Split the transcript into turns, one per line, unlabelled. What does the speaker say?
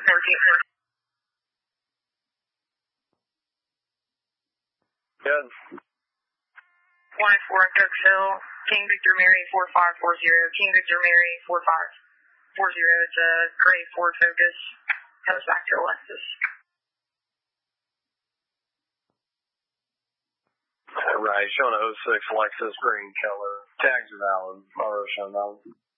Good.
1-4 Cokes Hill, King Victor Mary 4540, King Victor Mary 4540, it's a gray Ford Focus, comes back to Alexis.
Right, showing a 06 Lexus green color. Tags are valid. RO shown valid.